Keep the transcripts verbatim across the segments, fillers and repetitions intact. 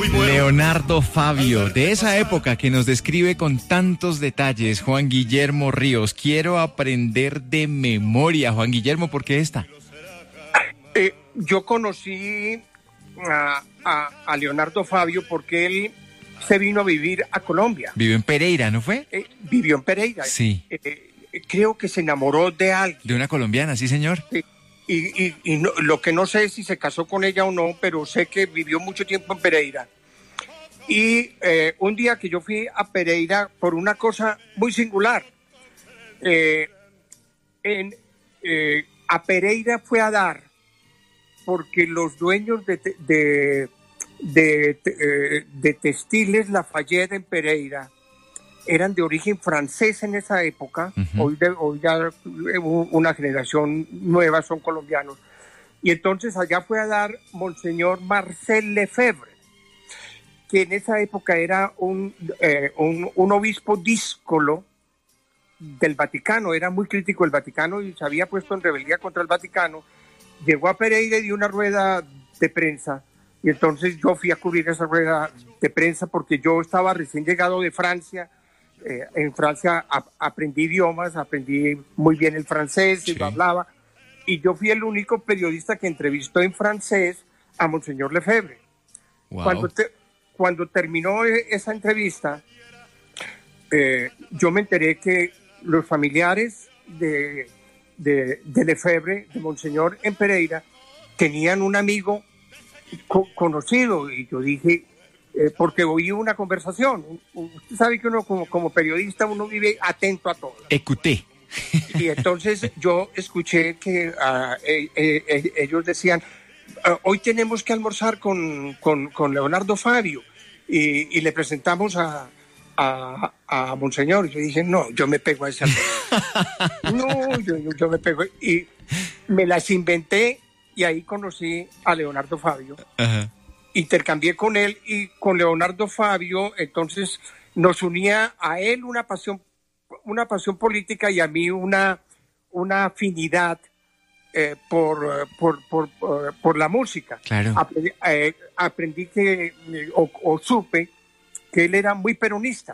Leonardo Fabio, de esa época que nos describe con tantos detalles, Juan Guillermo Ríos. Quiero aprender de memoria. Juan Guillermo, ¿por qué esta? Eh, yo conocí a, a, a Leonardo Fabio porque él se vino a vivir a Colombia. Vivió en Pereira, ¿no fue? Eh, vivió en Pereira. Sí. Eh, creo que se enamoró de alguien. De una colombiana, sí, señor. Sí. Y, y, y no, lo que no sé es si se casó con ella o no, pero sé que vivió mucho tiempo en Pereira. Y eh, un día que yo fui a Pereira por una cosa muy singular, eh, en, eh, a Pereira fue a dar porque los dueños de, de, de, de, de Textiles Lafayette en Pereira eran de origen francés en esa época. Uh-huh. Hoy, de, hoy ya una generación nueva son colombianos. Y entonces allá fue a dar Monseñor Marcel Lefebvre, que en esa época era un, eh, un, un obispo díscolo del Vaticano, era muy crítico del Vaticano y se había puesto en rebeldía contra el Vaticano. Llegó a Pereira y dio una rueda de prensa, y entonces yo fui a cubrir esa rueda de prensa porque yo estaba recién llegado de Francia. Eh, en Francia a, aprendí idiomas, aprendí muy bien el francés, sí. Y lo hablaba, y yo fui el único periodista que entrevistó en francés a Monseñor Lefebvre. Wow. Cuando, te, cuando terminó esa entrevista, eh, yo me enteré que los familiares de, de, de Lefebvre, de Monseñor en Pereira, tenían un amigo co- conocido, y yo dije... Eh, porque oí una conversación. Usted sabe que uno como, como periodista uno vive atento a todo. Escuché. Y entonces yo escuché que uh, eh, eh, ellos decían, uh, hoy tenemos que almorzar con, con, con Leonardo Fabio y, y le presentamos a, a, a Monseñor. Y yo dije, no, yo me pego a ese No, yo, yo me pego. Y me las inventé y ahí conocí a Leonardo Fabio. Ajá. Uh-huh. Intercambié con él y con Leonardo Fabio, entonces nos unía a él una pasión, una pasión política y a mí una, una afinidad eh, por, por, por, por, por la música. Claro. Aprendí, eh, aprendí que, o, o supe que él era muy peronista.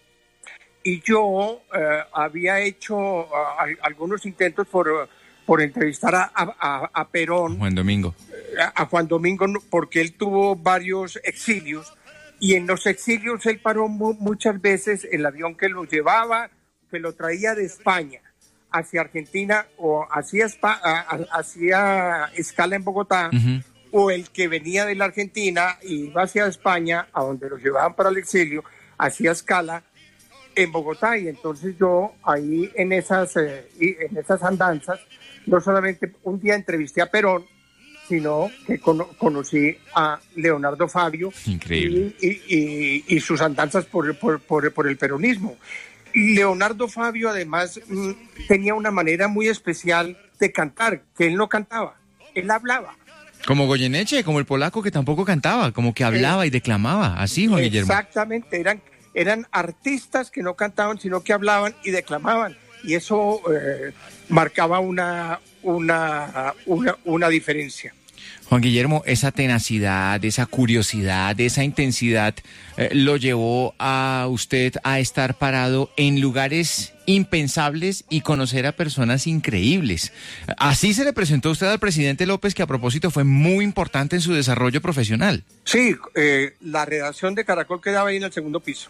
Y yo eh, había hecho uh, algunos intentos por... por entrevistar a, a, a Perón. Juan Domingo. A, a Juan Domingo, porque él tuvo varios exilios, y en los exilios él paró mu- muchas veces el avión que lo llevaba, que lo traía de España hacia Argentina, o hacía, Spa- hacía escala en Bogotá, uh-huh. o el que venía de la Argentina y iba hacia España, a donde lo llevaban para el exilio, hacía escala en Bogotá. Y entonces yo ahí en esas, eh, en esas andanzas, no solamente un día entrevisté a Perón, sino que cono- conocí a Leonardo Fabio. Increíble. Y, y, y, y sus andanzas por, por, por, por el peronismo. Leonardo Fabio además mm, tenía una manera muy especial de cantar, que él no cantaba, él hablaba. Como Goyeneche, como el polaco que tampoco cantaba, como que hablaba eh, y declamaba, así, Juan Guillermo. Exactamente, eran, eran artistas que no cantaban, sino que hablaban y declamaban. Y eso eh, marcaba una, una, una, una diferencia. Juan Guillermo, esa tenacidad, esa curiosidad, esa intensidad, eh, lo llevó a usted a estar parado en lugares impensables y conocer a personas increíbles. Así se le presentó usted al presidente López, que a propósito fue muy importante en su desarrollo profesional. Sí, eh, la redacción de Caracol quedaba ahí en el segundo piso.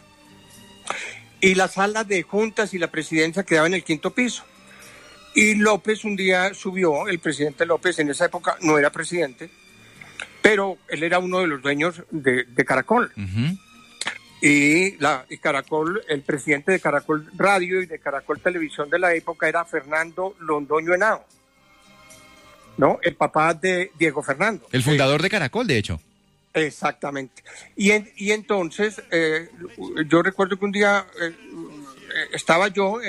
Y la sala de juntas y la presidencia quedaba en el quinto piso. Y López un día subió, el presidente López en esa época no era presidente, pero él era uno de los dueños de, de Caracol. Uh-huh. Y, la, y Caracol, el presidente de Caracol Radio y de Caracol Televisión de la época era Fernando Londoño Henao, ¿no? El papá de Diego Fernando. El fundador de Caracol, de hecho. Exactamente. Y, en, y entonces, eh, yo recuerdo que un día eh, estaba yo